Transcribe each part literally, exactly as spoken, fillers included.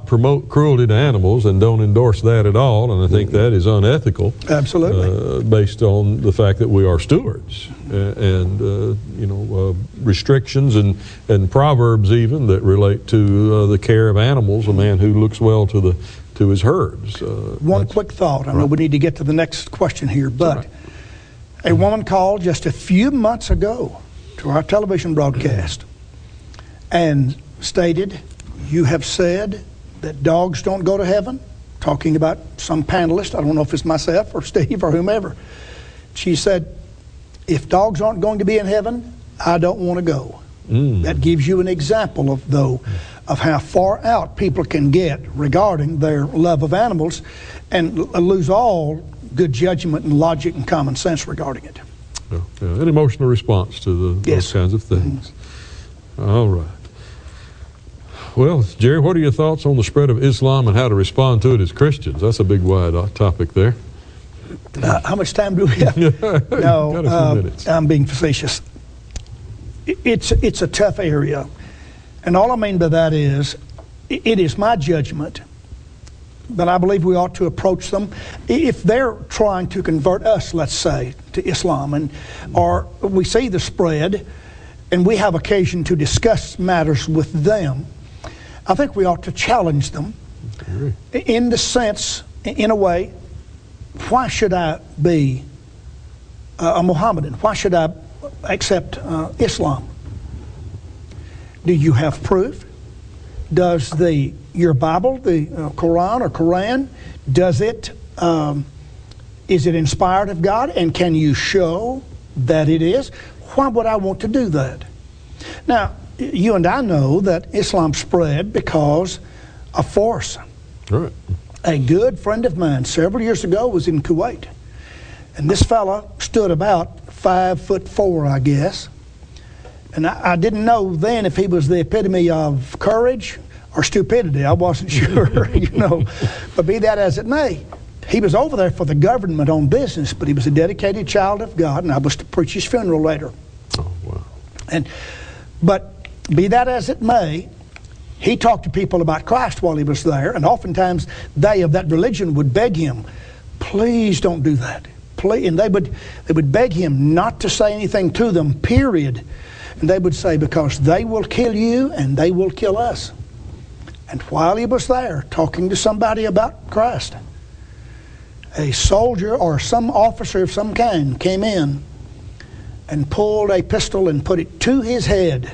promote cruelty to animals and don't endorse that at all, and I think that is unethical. Absolutely. Uh, based on the fact that we are stewards, uh, and uh, you know uh, restrictions and, and proverbs even that relate to uh, the care of animals. A man who looks well to the to his herds. Uh, One quick thought. I know right. we need to get to the next question here, but right. a woman called just a few months ago to our television broadcast and stated, "You have said that dogs don't go to heaven," talking about some panelist. I don't know if it's myself or Steve or whomever. She said, "If dogs aren't going to be in heaven, I don't want to go." Mm. That gives you an example of, though, of how far out people can get regarding their love of animals and l- lose all good judgment and logic and common sense regarding it. Yeah, yeah. An emotional response to the, Yes. those kinds of things. Mm-hmm. All right. Well, Jerry, what are your thoughts on the spread of Islam and how to respond to it as Christians? That's a big, wide topic there. Uh, how much time do we have? No, Got a few uh, minutes. I'm being facetious. It's, it's a tough area. And all I mean by that is, it is my judgment that I believe we ought to approach them. If they're trying to convert us, let's say, to Islam, and or we see the spread, and we have occasion to discuss matters with them, I think we ought to challenge them in the sense, in a way, why should I be a Mohammedan? Why should I accept uh, Islam? Do you have proof? Does the your Bible, the uh, Quran or Quran, does it um, is it inspired of God, and can you show that it is? Why would I want to do that? Now, you and I know that Islam spread because of force. Right. A good friend of mine several years ago was in Kuwait, and this fella stood about five foot four, I guess. And I, I didn't know then if he was the epitome of courage or stupidity. I wasn't sure, you know. But be that as it may, he was over there for the government on business, but he was a dedicated child of God, and I was to preach his funeral later. Oh, wow. And, but be that as it may, he talked to people about Christ while he was there, and oftentimes they of that religion would beg him, please don't do that. Please. And they would, they would beg him not to say anything to them, period. And they would say, because they will kill you and they will kill us. And while he was there talking to somebody about Christ, a soldier or some officer of some kind came in and pulled a pistol and put it to his head.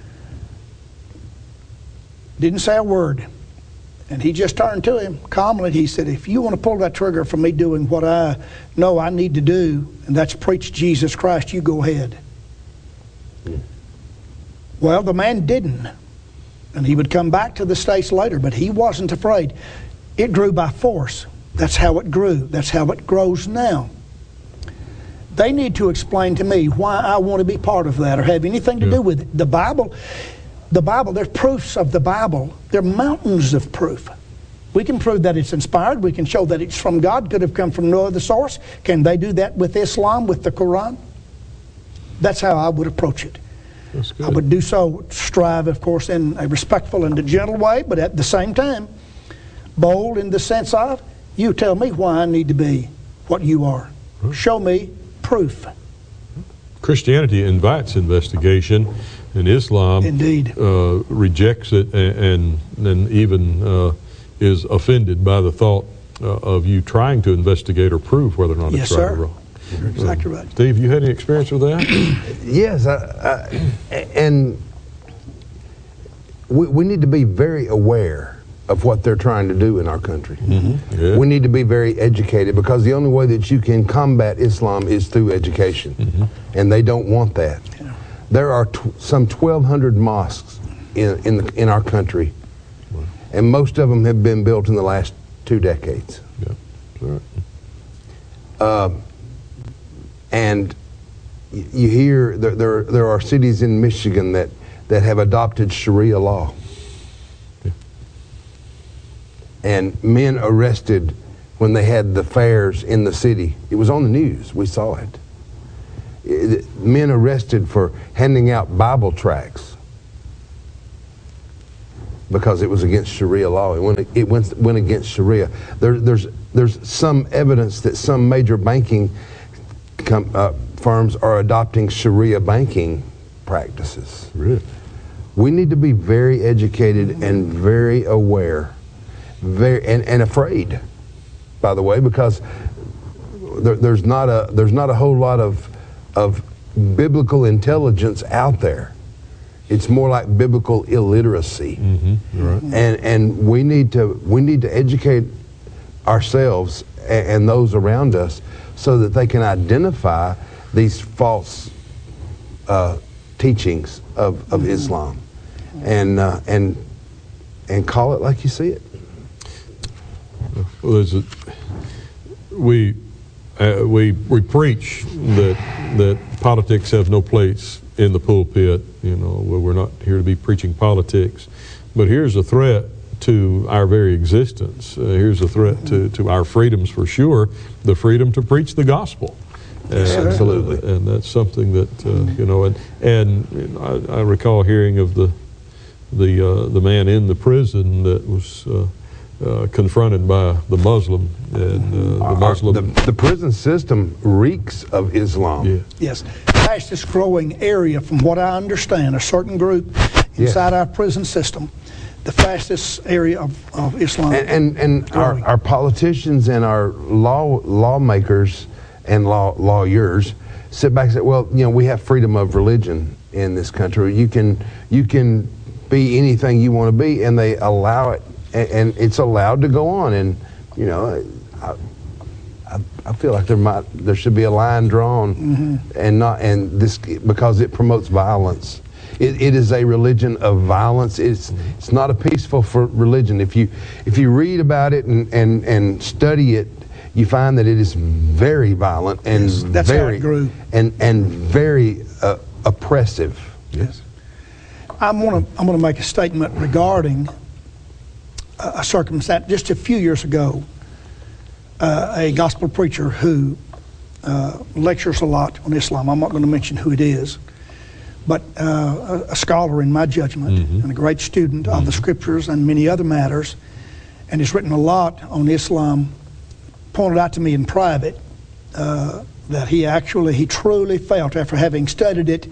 Didn't say a word. And he just turned to him calmly. He said, if you want to pull that trigger for me doing what I know I need to do, and that's preach Jesus Christ, you go ahead. Yeah. Well, the man didn't. And he would come back to the States later, but he wasn't afraid. It grew by force. That's how it grew. That's how it grows now. They need to explain to me why I want to be part of that or have anything to yeah. do with it. The Bible, the Bible, there's proofs of the Bible. There are mountains of proof. We can prove that it's inspired. We can show that it's from God, could have come from no other source. Can they do that with Islam, with the Quran? That's how I would approach it. That's good. I would do so, strive, of course, in a respectful and a gentle way, but at the same time, bold in the sense of, you tell me why I need to be what you are. Right. Show me proof. Christianity invites investigation, and Islam Indeed. Uh, rejects it and, and, and even uh, is offended by the thought uh, of you trying to investigate or prove whether or not yes, it's right sir. or wrong. You're exactly right. Steve, you had any experience with that? Yes, I, I, and we, we need to be very aware of what they're trying to do in our country. Mm-hmm. Yeah. We need to be very educated, because the only way that you can combat Islam is through education, mm-hmm. and they don't want that. Yeah. There are t- some twelve hundred mosques in in, the, in our country, wow. and most of them have been built in the last two decades. Yeah. All right. Uh, and you hear there, there there are cities in Michigan that, that have adopted Sharia law. Yeah. And men arrested when they had the fairs in the city. It was on the news. We saw it. it men arrested for handing out Bible tracts. because it was against Sharia law. It went, it went, went against Sharia. There, there's, there's some evidence that some major banking com, uh, firms are adopting Sharia banking practices. Really? We need to be very educated and very aware, very and, and afraid, by the way, because there, there's not a there's not a whole lot of of biblical intelligence out there. It's more like biblical illiteracy, mm-hmm. Right. and and we need to we need to educate ourselves and, and those around us so that they can identify these false uh, teachings of, of mm-hmm. Islam, and uh, and and call it like you see it. Well, there's a, we uh, we we preach that that politics have no place in the pulpit. You know, well, we're not here to be preaching politics, but here's a threat to our very existence. Uh, here's a threat to, to our freedoms for sure, the freedom to preach the gospel. And, Absolutely. Uh, and that's something that, uh, you know, and, and you know, I, I recall hearing of the the uh, the man in the prison that was uh, uh, confronted by the Muslim, and uh, the Muslim... Our, the, the prison system reeks of Islam. Yeah. Yes. Fastest growing area, from what I understand, a certain group inside Yeah. our prison system, the fastest area of, of Islam. And and, and our, our politicians and our law lawmakers and law lawyers sit back and say, well, you know, we have freedom of religion in this country. You can you can be anything you want to be, and they allow it, and, and it's allowed to go on. And you know, I, I, I feel like there might there should be a line drawn, mm-hmm. and not and this because it promotes violence. It, it is a religion of violence. It's it's not a peaceful for religion. If you if you read about it and, and, and study it, you find that it is very violent and Yes, that's very how it grew. and and very uh, oppressive. Yes. I'm going to I'm going to make a statement regarding a, a circumstance. Just a few years ago, uh, a gospel preacher who uh, lectures a lot on Islam. I'm not going to mention who it is, but uh, a, a scholar in my judgment, mm-hmm. and a great student mm-hmm. of the scriptures and many other matters, and has written a lot on Islam, pointed out to me in private uh, that he actually, he truly felt, after having studied it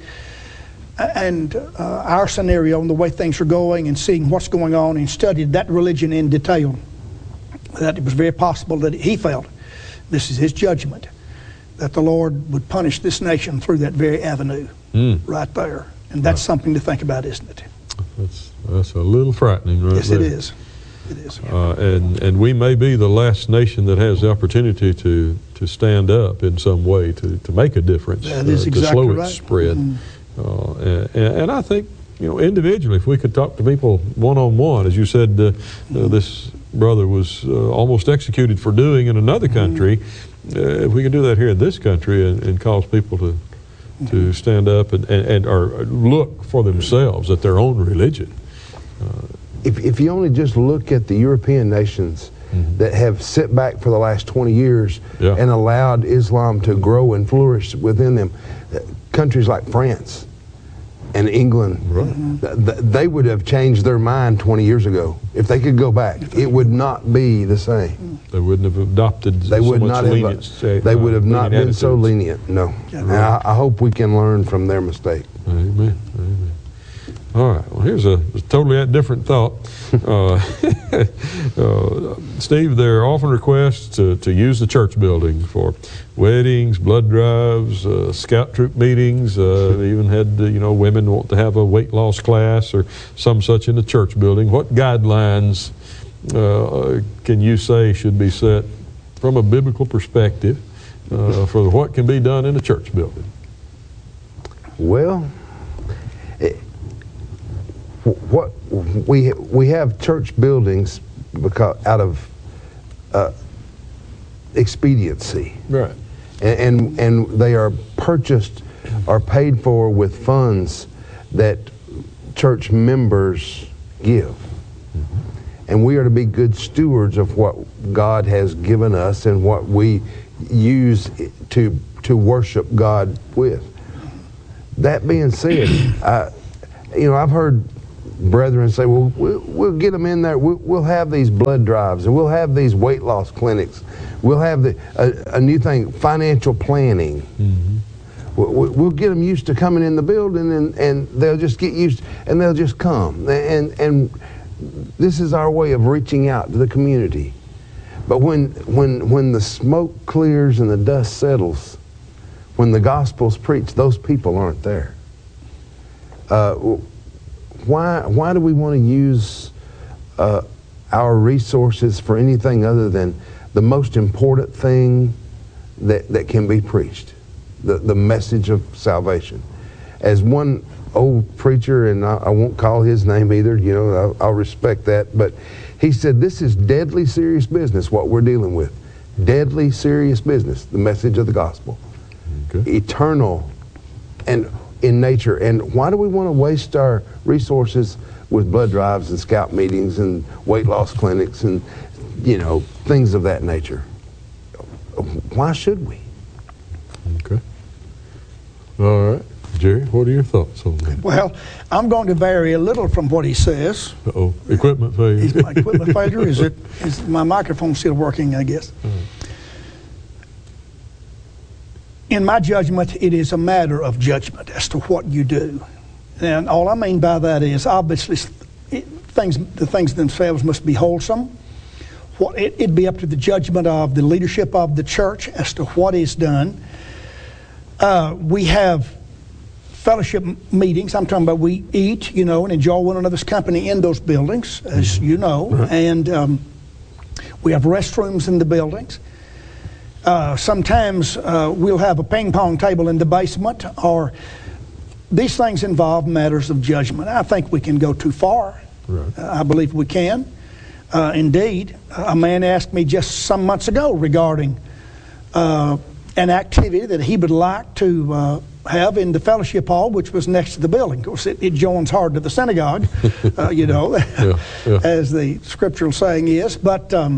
and uh, our scenario and the way things are going and seeing what's going on, and studied that religion in detail, that it was very possible that he felt, this is his judgment, that the Lord would punish this nation through that very avenue. Mm. Right there. And that's right. Something to think about, isn't it? That's that's a little frightening, right? Yes, there. it is. It is. Uh, and and we may be the last nation that has the opportunity to to stand up in some way to, to make a difference, that is uh, exactly to slow right. its spread. Mm. Uh, and, and I think, you know, individually, if we could talk to people one on one, as you said, uh, mm. uh, this brother was uh, almost executed for doing in another country. Mm. Uh, if we could do that here in this country and, and cause people to to stand up and, and, and or look for themselves at their own religion. Uh, if, if you only just look at the European nations mm-hmm. that have sit back for the last twenty years yeah. and allowed Islam to grow and flourish within them, countries like France and England, right. th- th- they would have changed their mind twenty years ago. If they could go back, it would not be the same. They wouldn't have adopted they so would much not lenience. Have, they would have uh, not been attitudes. so lenient, no. Yeah. And I, I hope we can learn from their mistake. Amen. Amen. All right. Well, here's a, a totally different thought. Uh, uh, Steve, there are often requests to, to use the church building for weddings, blood drives, uh, scout troop meetings. Uh, even had, uh, you know, women want to have a weight loss class or some such in the church building. What guidelines uh, can you say should be set from a biblical perspective uh, for what can be done in a church building? Well, it, what we we have church buildings because out of uh, expediency, right, and, and and they are purchased or paid for with funds that church members give, mm-hmm. and we are to be good stewards of what God has given us and what we use to to worship God with. That being said, I, you know, I've heard brethren say, well, we'll, we'll get them in there. We'll, we'll have these blood drives, and we'll have these weight loss clinics. We'll have the a, a new thing, financial planning. Mm-hmm. we'll, we'll get them used to coming in the building, and, and they'll just get used, and they'll just come. And, and this is our way of reaching out to the community. But when, when, when the smoke clears and the dust settles, when the gospel's preached, those people aren't there. Uh, why, why do we want to use uh, our resources for anything other than the most important thing that, that can be preached, the, the message of salvation? As one old preacher, and I, I won't call his name either, you know, I'll, I'll respect that, but he said, this is deadly serious business, what we're dealing with. Deadly serious business, the message of the gospel. Okay. Eternal and in nature. And why do we want to waste our resources with blood drives and scout meetings and weight loss clinics and, you know, things of that nature? Why should we? Okay. All right. Jerry, what are your thoughts on that? Well, I'm going to vary a little from what he says. Uh-oh. Equipment failure. Is my equipment failure? Is it? Is my microphone still working, I guess? Mm. In my judgment, it is a matter of judgment as to what you do. And all I mean by that is, obviously, it, things, the things themselves must be wholesome. What, it, it'd be up to the judgment of the leadership of the church as to what is done. Uh, we have fellowship meetings. I'm talking about we eat, you know, and enjoy one another's company in those buildings, as you know. Right. And um, we have restrooms in the buildings. Uh, sometimes uh, we'll have a ping pong table in the basement, or these things involve matters of judgment. I think we can go too far. Right. Uh, I believe we can. Uh, indeed, a man asked me just some months ago regarding uh, an activity that he would like to uh, have in the fellowship hall, which was next to the building. Of course, it, it joins hard to the synagogue, uh, you know, yeah, yeah. as the scriptural saying is. But um,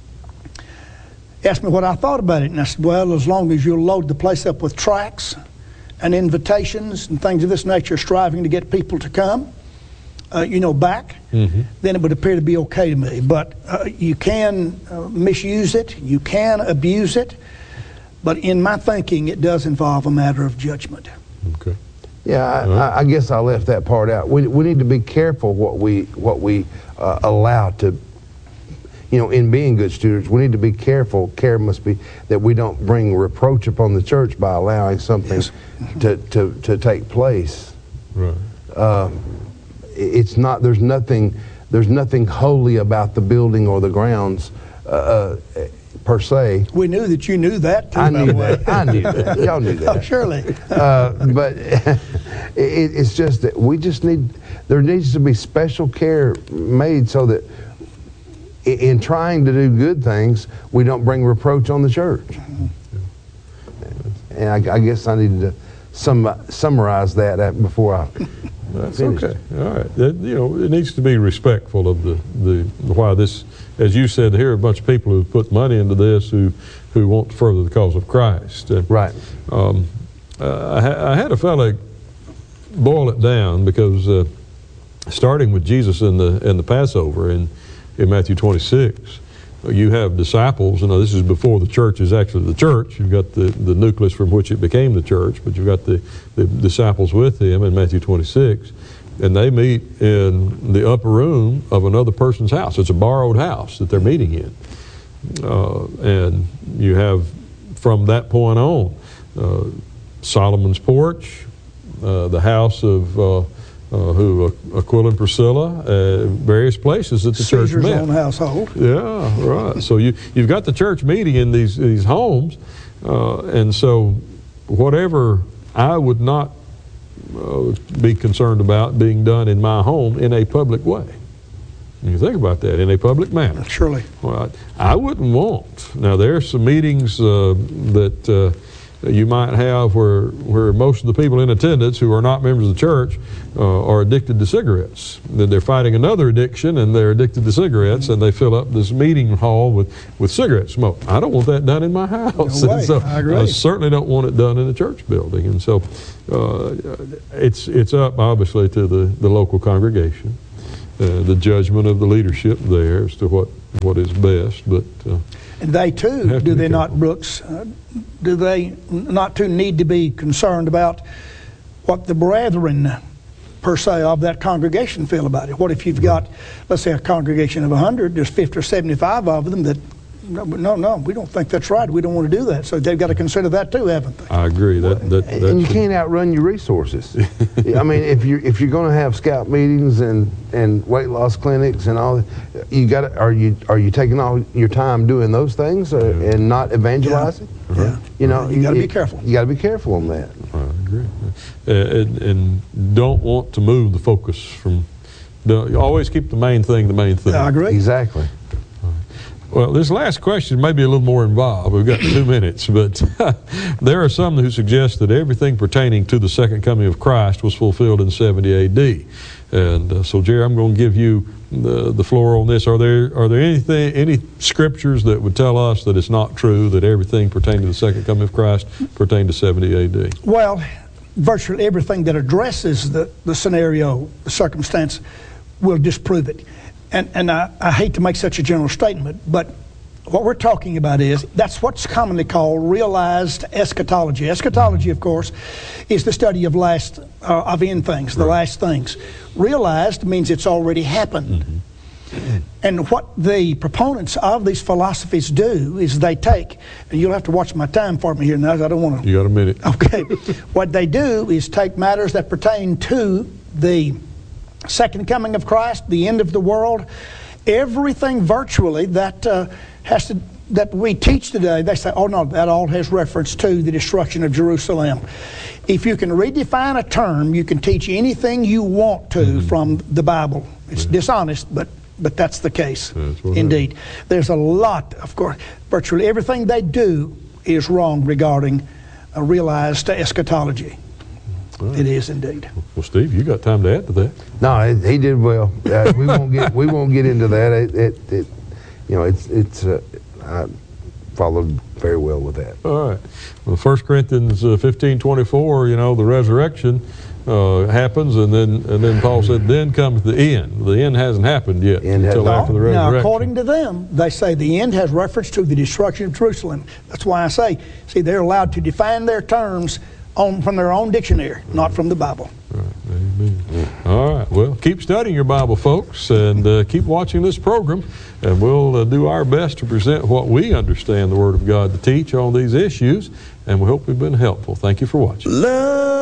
asked me what I thought about it, and I said, well, as long as you'll load the place up with tracts and invitations and things of this nature, striving to get people to come, uh, you know, back, mm-hmm. then it would appear to be okay to me. But uh, you can uh, misuse it, you can abuse it, but in my thinking, it does involve a matter of judgment. Okay. Yeah, I, right. I, I guess I left that part out. We, we need to be careful what we what we uh, allow to. You know, in being good stewards, we need to be careful. Care must be that we don't bring reproach upon the church by allowing something yes. to, to, to take place. Right. Uh, it's not. There's nothing. There's nothing holy about the building or the grounds, uh, uh, per se. We knew that you knew that, too, I by knew the way. that. I knew that. Y'all knew that. Oh, surely. uh, but it, it's just that we just need. There needs to be special care made so that, in trying to do good things, we don't bring reproach on the church. Mm-hmm. And I, I guess I needed to sum, summarize that before I That's finished. Okay. All right. That, you know, it needs to be respectful of the, the why this, as you said, here are a bunch of people who put money into this who, who want to further the cause of Christ. And, right. Um, uh, I, ha- I had a fellow boil it down because uh, starting with Jesus in the in the Passover in in Matthew twenty-six, you have disciples. You know, this is before the church is actually the church. You've got the, the nucleus from which it became the church, but you've got the, the disciples with him in Matthew twenty-six, and they meet in the upper room of another person's house. It's a borrowed house that they're meeting in. Uh, and you have, from that point on, uh, Solomon's porch, uh, the house of uh, Uh, who uh, Aquila and Priscilla, uh, various places that the Caesar's church met. own household. Yeah, right. So you you've got the church meeting in these these homes, uh, and so whatever I would not uh, be concerned about being done in my home in a public way. You think about that, in a public manner. Surely. Well, I, I wouldn't want. Now, there are some meetings uh, that uh, you might have where where most of the people in attendance who are not members of the church uh, are addicted to cigarettes. Then they're fighting another addiction, and they're addicted to cigarettes, and they fill up this meeting hall with, with cigarette smoke. I don't want that done in my house. No way. And so I agree. I certainly don't want it done in a church building. And so uh, it's it's up, obviously, to the, the local congregation, uh, the judgment of the leadership there as to what, what is best. But uh, And they too, Have to do be they not, careful. Brooks, uh, do they not too need to be concerned about what the brethren, per se, of that congregation feel about it? What if you've got, let's say, a congregation of one hundred, there's fifty or seventy-five of them that, no, no, no, we don't think that's right, we don't want to do that. So they've got to consider that too, haven't they? I agree. That, that, that And you should- can't outrun your resources. I mean, if you're if you're going to have scout meetings and, and weight loss clinics and all, you got to, are you are you taking all your time doing those things or, and not evangelizing? Yeah. You know, You gotta be careful. You got to be careful on that. I agree. Uh, and, and don't want to move the focus from, don't, you always keep the main thing the main thing. I agree. Exactly. Well, this last question may be a little more involved. We've got two minutes, but there are some who suggest that everything pertaining to the second coming of Christ was fulfilled in seventy A D. And uh, so, Jerry, I'm going to give you the, the floor on this. Are there are there anything any scriptures that would tell us that it's not true that everything pertaining to the second coming of Christ pertained to seventy A D? Well, virtually everything that addresses the, the scenario, the circumstance, will disprove it. And, and I, I hate to make such a general statement, but what we're talking about is, that's what's commonly called realized eschatology. Eschatology, of course, is the study of last, uh, of end things, the last things. Realized means it's already happened. Mm-hmm. And what the proponents of these philosophies do is they take, and you'll have to watch my time for me here now, I don't want to. You got a minute. Okay. What they do is take matters that pertain to the second coming of Christ, the end of the world, everything virtually that uh, has to that we teach today, they say, oh no, that all has reference to the destruction of Jerusalem. If you can redefine a term, you can teach anything you want to mm-hmm. from the Bible. It's yeah. dishonest, but but that's the case. That's what Indeed. There's a lot, of course, virtually everything they do is wrong regarding a realized eschatology. Right. It is indeed. Well, Steve, you got time to add to that? No, he did well. Uh, we won't get we won't get into that. It, it, it you know, it's it's. Uh, I followed very well with that. All right. Well, First Corinthians uh, fifteen twenty-four. You know, the resurrection uh, happens, and then and then Paul said, "Then comes the end." The end hasn't happened yet End until has- after the resurrection. Now, according to them, they say the end has reference to the destruction of Jerusalem. That's why I say, see, they're allowed to define their terms on from their own dictionary, not from the Bible. All right. Amen. All right. Well, keep studying your Bible, folks, and uh, keep watching this program, and we'll uh, do our best to present what we understand the Word of God to teach on these issues, and we hope we've been helpful. Thank you for watching. Love.